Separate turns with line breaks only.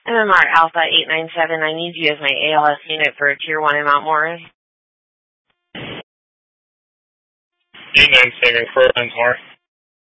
MMR Alpha 897, I need you as my ALS unit for Tier 1 in Mount Morris.
897, for Mount Morris.